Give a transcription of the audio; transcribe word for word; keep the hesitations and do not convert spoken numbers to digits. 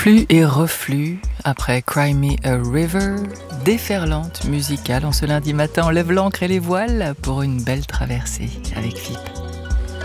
Flux et reflux, après Cry Me a River, déferlante musicale en ce lundi matin, on lève l'ancre et les voiles pour une belle traversée avec F I P.